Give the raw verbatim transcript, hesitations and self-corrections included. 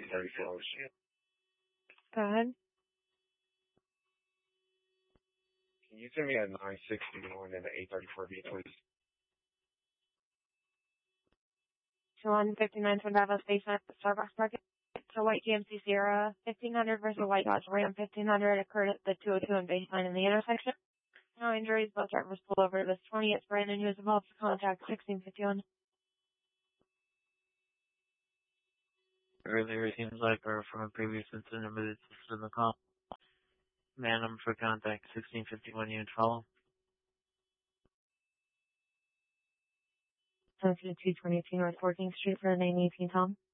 thirty-four. Go ahead. Can you send me a nine sixty-one and an eight thirty-four B, please? two one fifty-nine Twin Davos Station at the Starbucks Market. So white G M C Sierra fifteen hundred versus white Dodge Ram fifteen hundred occurred at the two oh two and baseline in the intersection. No injuries, both drivers pulled over. This twenty, it's Brandon who is involved for contact sixteen fifty-one. Earlier, it seems like, or from a previous incident, but it's just in the call. Man, number for contact sixteen fifty-one, unit follow. ten fifty-two twenty-two North fourteenth Street for the nine eighteen Tom.